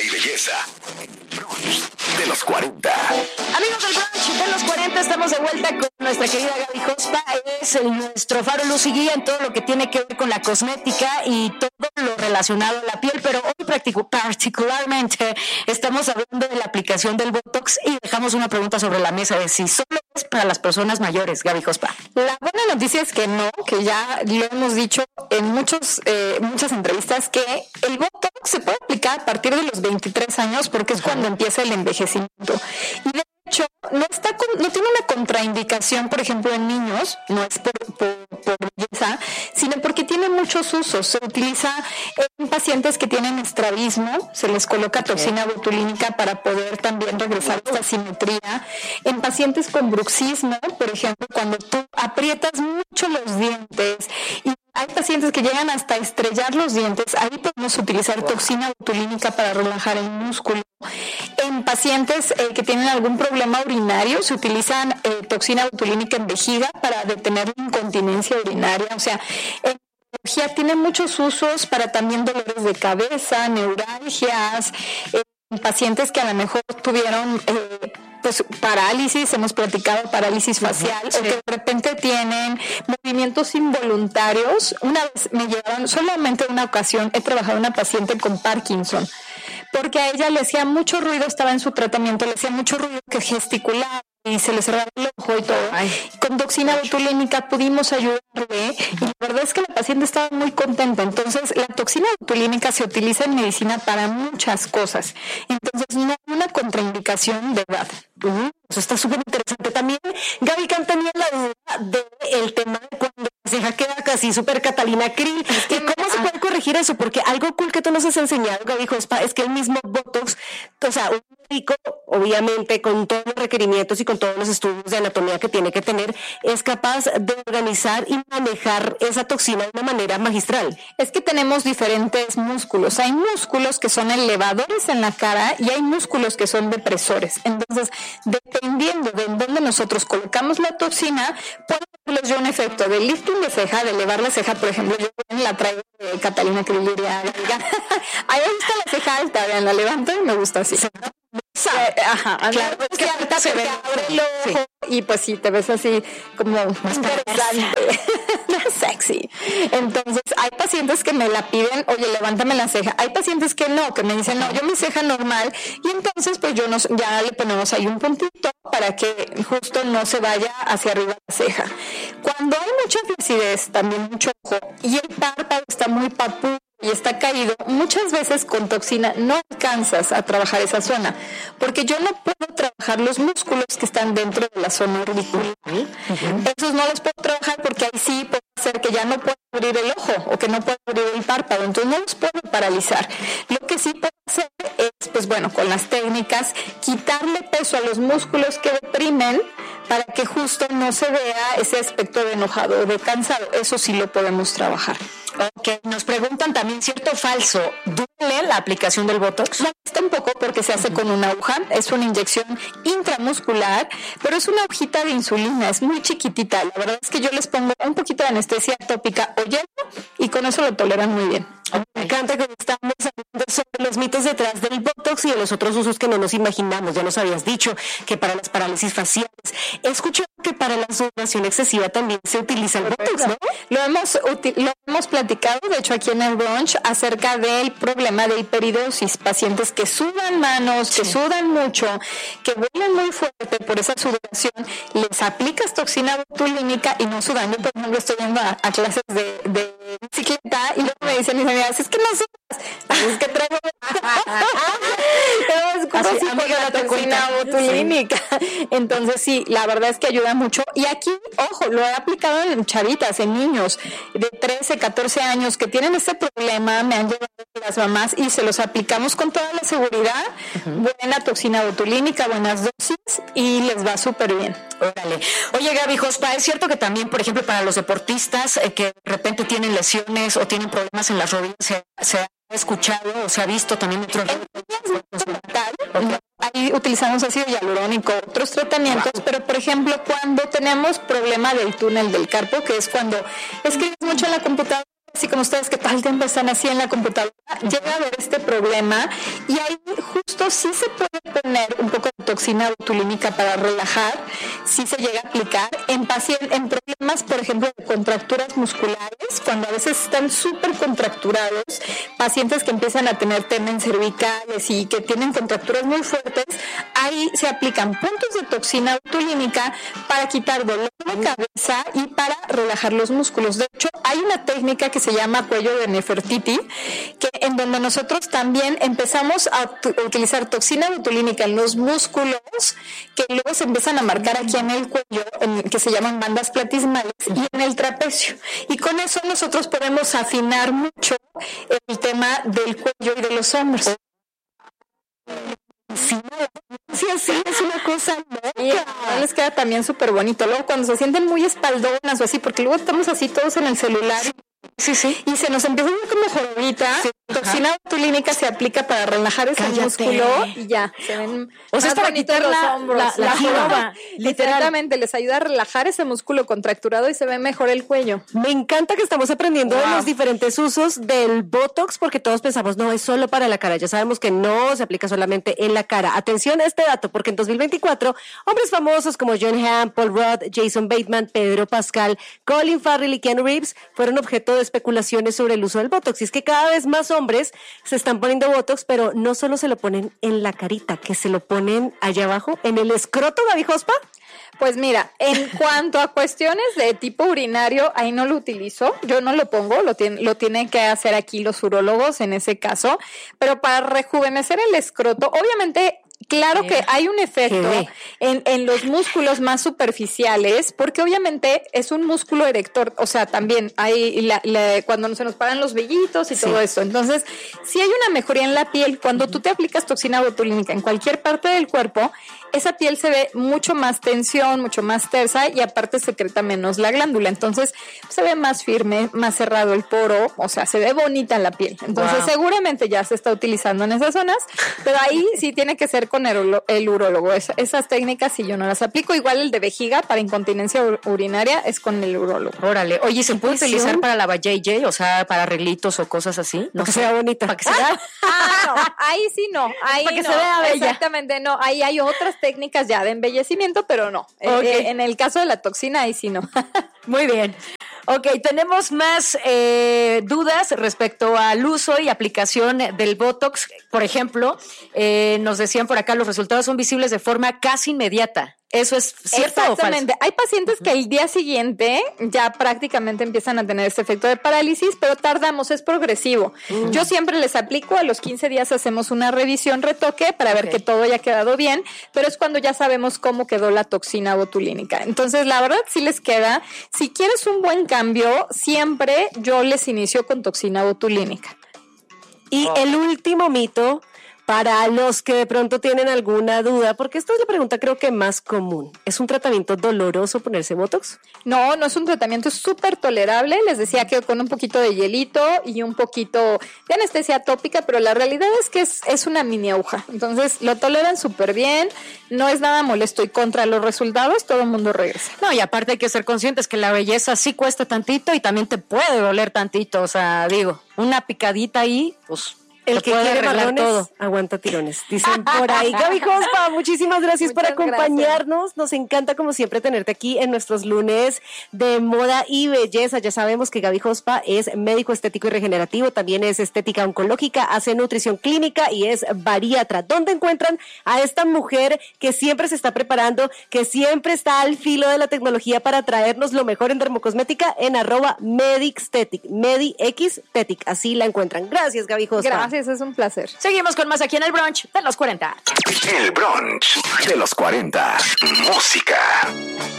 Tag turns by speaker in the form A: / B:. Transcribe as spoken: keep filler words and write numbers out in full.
A: y belleza. De los cuarenta.
B: Amigos del brunch de los cuarenta, estamos de vuelta con nuestra querida Gaby Jospa. Es el, nuestro faro, luz y guía en todo lo que tiene que ver con la cosmética y todo lo relacionado a la piel, pero hoy practico, particularmente estamos hablando de la aplicación del Botox y dejamos una pregunta sobre la mesa de si solo es para las personas mayores, Gaby Jospa.
C: La buena noticia es que no, que ya lo hemos dicho en muchos eh, muchas entrevistas, que el Botox se puede aplicar a partir de los veintitrés años porque es cuando empieza el envejecimiento. Y de hecho, no está con, no tiene una contraindicación, por ejemplo, en niños, no es por, por, por belleza, sino porque tiene muchos usos. Se utiliza en pacientes que tienen estrabismo, se les coloca toxina botulínica para poder también regresar a esta simetría. En pacientes con bruxismo, por ejemplo, cuando tú aprietas mucho los dientes y hay pacientes que llegan hasta estrellar los dientes, ahí podemos utilizar toxina botulínica para relajar el músculo. En pacientes eh, que tienen algún problema urinario, se utilizan eh, toxina botulínica en vejiga para detener la incontinencia urinaria. O sea, en neurología tiene muchos usos para también dolores de cabeza, neuralgias, eh, en pacientes que a lo mejor tuvieron eh, pues parálisis, hemos platicado parálisis facial, uh-huh, sí. O que de repente tienen movimientos involuntarios. Una vez me llevaron, solamente una ocasión, he trabajado una paciente con Parkinson, porque a ella le hacía mucho ruido, estaba en su tratamiento, le hacía mucho ruido que gesticulaba y se le cerraba el ojo y todo. Ay. Con toxina botulínica pudimos ayudarle y la verdad es que la paciente estaba muy contenta. Entonces, la toxina botulínica se utiliza en medicina para muchas cosas. Entonces, no hay una contraindicación de edad.
D: Uh-huh. Eso está súper interesante. También, Gaby, Can tenía la duda del tema de cuando la ceja queda casi súper Catalina Krill. ¿Y cómo se puede corregir eso? Porque algo cool que tú nos has enseñado, Gaby Jospa, es que el mismo Botox, o sea, un médico, obviamente, con todos los requerimientos y con todos los estudios de anatomía que tiene que tener, es capaz de organizar y manejar esa toxina de una manera magistral.
C: Es que tenemos diferentes músculos. Hay músculos que son elevadores en la cara y hay músculos que son depresores. Entonces, dependiendo de dónde nosotros colocamos la toxina, puede darles yo un efecto de lifting de ceja, de elevar la ceja. Por ejemplo, yo la traigo de Catalina Krill, diría, ahí está la ceja alta, vean, la levanto y me gusta así. Eh, ajá, claro, es que ahorita se ve el ojo, sí. Y pues sí, te ves así como más interesante, más sexy. Entonces, hay pacientes que me la piden, oye, levántame la ceja. Hay pacientes que no, que me dicen, no, yo mi ceja normal, y entonces pues yo nos, ya le ponemos ahí un puntito para que justo no se vaya hacia arriba la ceja. Cuando hay mucha flacidez, también mucho ojo, y el párpado está muy papudo y está caído, muchas veces con toxina no alcanzas a trabajar esa zona, porque yo no puedo trabajar los músculos que están dentro de la zona orbicular. Uh-huh. Esos no los puedo trabajar porque ahí sí puede ser que ya no puedo abrir el ojo o que no puedo abrir el párpado, entonces no los puedo paralizar. Lo que sí puedo hacer es, pues bueno, con las técnicas, quitarle peso a los músculos que deprimen para que justo no se vea ese aspecto de enojado o de cansado. Eso sí lo podemos trabajar.
B: Ok, nos preguntan también, ¿cierto o falso? ¿Duele la aplicación del Botox?
C: Molesta un poco porque se hace con una aguja, es una inyección intramuscular, pero es una hojita de insulina, es muy chiquitita. La verdad es que yo les pongo un poquito de anestesia tópica o hielo y con eso lo toleran muy bien.
D: Me encanta que estamos hablando sobre los mitos detrás del Botox y de los otros usos que no nos imaginamos. Ya nos habías dicho que para las parálisis faciales. He escuchado que para la sudoración excesiva también se utiliza el Botox, ¿no?
C: Lo hemos, lo hemos platicado, de hecho, aquí en el brunch, acerca del problema de hiperidosis. Pacientes que sudan manos, que sí. sudan mucho, que huelen muy fuerte por esa sudoración, les aplicas toxina botulínica y no sudan. Yo, por ejemplo, estoy yendo a, a clases de, de bicicleta y luego me dicen mis amigas, es que no sudas, es que traigo así, amiga, la toxina botulínica. Sí. Entonces sí, la verdad es que ayuda mucho. Y aquí, ojo, lo he aplicado en chavitas, en niños de trece, catorce años que tienen este problema, me han llevado las mamás y se los aplicamos con toda la seguridad, uh-huh. buena toxina botulínica, buenas dosis y les va súper bien.
B: Órale. Oye, Gaby Jospa, ¿es cierto que también, por ejemplo, para los deportistas eh, que de repente tienen lesiones o tienen problemas en las rodillas, se, se ha escuchado o se ha visto también otros...
C: Ahí utilizamos ácido hialurónico, otros tratamientos, wow. pero por ejemplo, cuando tenemos problema del túnel del carpo, que es cuando escribes mucho en la computadora, así como ustedes que todo el tiempo están así en la computadora, llega a haber este problema y ahí justo sí se puede poner un poco de toxina botulínica para relajar, sí se llega a aplicar en pacientes, en problemas, por ejemplo, de contracturas musculares, cuando a veces están súper contracturados, pacientes que empiezan a tener temas cervicales y que tienen contracturas muy fuertes, ahí se aplican puntos de toxina botulínica para quitar dolor de cabeza y para relajar los músculos. De hecho, hay una técnica que se llama cuello de Nefertiti, que en donde nosotros también empezamos a t- utilizar toxina botulínica en los músculos, que luego se empiezan a marcar aquí en el cuello, en, que se llaman bandas platismales, y en el trapecio. Y con eso nosotros podemos afinar mucho el tema del cuello y de los hombros.
D: Sí, sí, sí, es una cosa loca.
C: Y no les queda también súper bonito. Luego cuando se sienten muy espaldonas o así, porque luego estamos así todos en el celular.
B: Sí, sí.
C: Y se nos empieza a ver como jorobita.
B: Sí.
C: Toxina botulínica se aplica para relajar ese
B: Cállate.
C: músculo y ya, se ven
B: O sea,
C: más
B: es para
C: bonitos
B: quitar
C: los
B: la-
C: hombros.
B: la- la joroba, literal.
C: Exactamente, les ayuda a relajar ese músculo contracturado y se ve mejor el cuello.
D: Me encanta que estamos aprendiendo de
B: Wow.
D: los diferentes usos del Botox, porque todos pensamos, no, es solo para la cara. Ya sabemos que no se aplica solamente en la cara. Atención a este dato, porque en dos mil veinticuatro, hombres famosos como Jon Hamm, Paul Rudd, Jason Bateman, Pedro Pascal, Colin Farrell y Keanu Reeves fueron objeto de especulaciones sobre el uso del Botox. Y es que cada vez más hombres se están poniendo Botox, pero no solo se lo ponen en la carita, que se lo ponen allá abajo, en el escroto, Gaby Jospa.
C: Pues mira, en cuanto a cuestiones de tipo urinario, ahí no lo utilizo, yo no lo pongo, lo, tiene, lo tienen que hacer aquí los urólogos en ese caso, pero para rejuvenecer el escroto, obviamente, claro que hay un efecto en, en los músculos más superficiales, porque obviamente es un músculo erector, o sea, también hay la, la, cuando se nos paran los vellitos y sí. todo eso, entonces, si hay una mejoría en la piel, cuando tú te aplicas toxina botulínica en cualquier parte del cuerpo, esa piel se ve mucho más tensión, mucho más tersa y aparte secreta menos la glándula. Entonces se ve más firme, más cerrado el poro, o sea, se ve bonita la piel. Entonces wow. seguramente ya se está utilizando en esas zonas, pero ahí sí tiene que ser con el, el urólogo. Es, esas técnicas sí yo no las aplico. Igual el de vejiga para incontinencia ur- urinaria es con el urólogo.
B: Órale. Oye, ¿se puede utilizar para la vajayjay? O sea, para arreglitos o cosas así.
D: No para sé. Que sea bonita.
B: Para que se vea.
C: Ah, no. Ahí sí no. Ahí
B: para que
C: no.
B: se vea bella.
C: Exactamente, no. Ahí hay otras técnicas ya de embellecimiento, pero no. Okay. Eh, en el caso de la toxina, ahí sí no.
B: Muy bien. Ok, tenemos más eh, dudas respecto al uso y aplicación del Botox. Por ejemplo, eh, nos decían por acá, los resultados son visibles de forma casi inmediata. ¿Eso es cierto o falso?
C: Exactamente. Hay pacientes que el día siguiente ya prácticamente empiezan a tener este efecto de parálisis, pero tardamos, es progresivo. Uh. Yo siempre les aplico, a los quince días hacemos una revisión, retoque, para ver okay. que todo haya quedado bien, pero es cuando ya sabemos cómo quedó la toxina botulínica. Entonces, la verdad sí les queda. Si quieres un buen cambio, siempre yo les inicio con toxina botulínica.
D: Y oh. el último mito, para los que de pronto tienen alguna duda, porque esta es la pregunta creo que más común. ¿Es un tratamiento doloroso ponerse Botox?
C: No, no es un tratamiento, es súper tolerable. Les decía que con un poquito de hielito y un poquito de anestesia tópica, pero la realidad es que es, es una mini aguja. Entonces lo toleran súper bien, no es nada molesto y contra los resultados todo el mundo regresa.
B: No, y aparte hay que ser conscientes que la belleza sí cuesta tantito y también te puede doler tantito. O sea, digo, una picadita ahí, pues...
D: El que quiere marrones, todo. Aguanta tirones. Dicen por ahí. Gaby Jospa, muchísimas gracias Muchas por acompañarnos. Gracias. Nos encanta, como siempre, tenerte aquí en nuestros lunes de moda y belleza. Ya sabemos que Gaby Jospa es médico estético y regenerativo, también es estética oncológica, hace nutrición clínica y es bariatra. ¿Dónde encuentran a esta mujer que siempre se está preparando, que siempre está al filo de la tecnología para traernos lo mejor en dermocosmética? En arroba medixtetic, medixtetic. Así la encuentran. Gracias, Gaby Jospa.
C: Gracias. Es un placer.
B: Seguimos con más aquí en el brunch de los cuarenta.
A: El brunch de los cuarenta. Música.